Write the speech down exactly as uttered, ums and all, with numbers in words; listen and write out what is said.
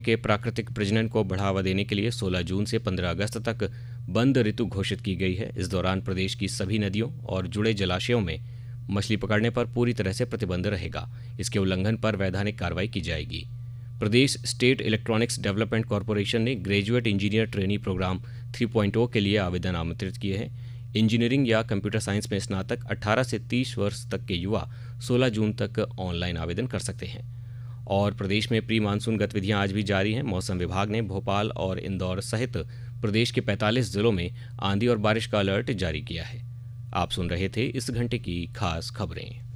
के प्राकृतिक प्रजनन को बढ़ावा देने के लिए सोलह जून से पंद्रह अगस्त तक बंद ऋतु घोषित की गई है। इस दौरान प्रदेश की सभी नदियों और जुड़े जलाशयों में मछली पकड़ने पर पूरी तरह से प्रतिबंध रहेगा। इसके उल्लंघन पर वैधानिक कार्रवाई की जाएगी। प्रदेश स्टेट इलेक्ट्रॉनिक्स डेवलपमेंट कॉरपोरेशन ने graduate engineer trainee programme three point ओ के लिए आवेदन आमंत्रित किए हैं। इंजीनियरिंग या कंप्यूटर साइंस में स्नातक अठारह से तीस वर्ष तक के युवा सोलह जून तक ऑनलाइन आवेदन कर सकते हैं। और प्रदेश में प्री मानसून गतिविधियां आज भी जारी हैं। मौसम विभाग ने भोपाल और इंदौर सहित प्रदेश के पैंतालीस जिलों में आंधी और बारिश का अलर्ट जारी किया है। आप सुन रहे थे इस घंटे की खास खबरें।